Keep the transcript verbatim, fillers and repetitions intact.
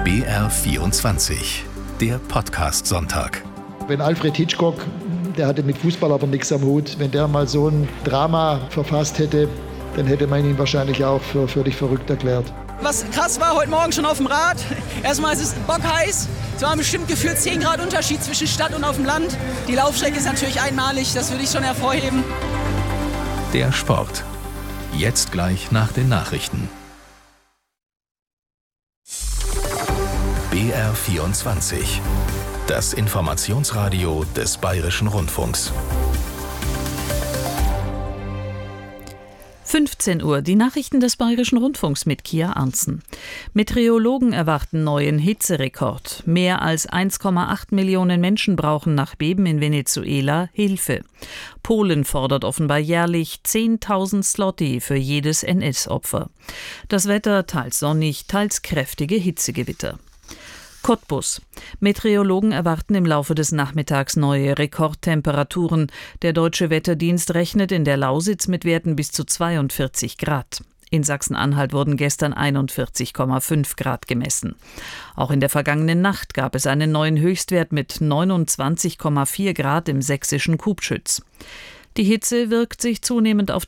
B R vierundzwanzig, der Podcast-Sonntag. Wenn Alfred Hitchcock, der hatte mit Fußball aber nichts am Hut, wenn der mal so ein Drama verfasst hätte, dann hätte man ihn wahrscheinlich auch für völlig verrückt erklärt. Was krass war, heute Morgen schon auf dem Rad. Erstmal ist es bockheiß. Es waren bestimmt gefühlt zehn Grad Unterschied zwischen Stadt und auf dem Land. Die Laufstrecke ist natürlich einmalig, das würde ich schon hervorheben. Der Sport. Jetzt gleich nach den Nachrichten. B R vierundzwanzig. Das Informationsradio des Bayerischen Rundfunks. fünfzehn Uhr, die Nachrichten des Bayerischen Rundfunks mit Kia Arntzen. Meteorologen erwarten neuen Hitzerekord. Mehr als eins Komma acht Millionen Menschen brauchen nach Beben in Venezuela Hilfe. Polen fordert offenbar jährlich zehntausend Zloty für jedes N S-Opfer. Das Wetter teils sonnig, teils kräftige Hitzegewitter. Cottbus. Meteorologen erwarten im Laufe des Nachmittags neue Rekordtemperaturen. Der Deutsche Wetterdienst rechnet in der Lausitz mit Werten bis zu zweiundvierzig Grad. In Sachsen-Anhalt wurden gestern einundvierzig Komma fünf Grad gemessen. Auch in der vergangenen Nacht gab es einen neuen Höchstwert mit neunundzwanzig Komma vier Grad im sächsischen Kubschütz. Die Hitze wirkt sich zunehmend auf